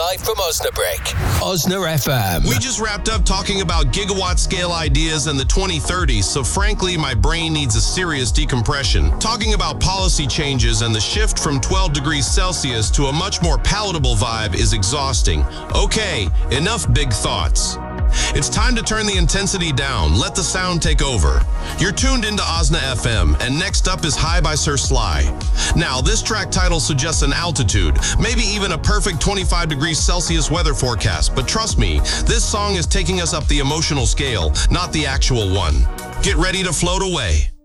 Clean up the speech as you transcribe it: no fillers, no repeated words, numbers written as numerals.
live from Osnabrück. Osna FM. We just wrapped up talking about gigawatt scale ideas in the 2030s, so frankly, my brain needs a serious decompression. Talking about policy changes and the shift from 12 degrees Celsius to a much more palatable vibe is exhausting. Okay, enough big thoughts. It's time to turn the intensity down. Let the sound take over. You're tuned into Osna FM, and next up is High by Sir Sly. Now, this track title suggests an altitude, maybe even a perfect 25 degrees Celsius weather forecast, but trust me, this song is taking us up the emotional scale, not the actual one. Get ready to float away.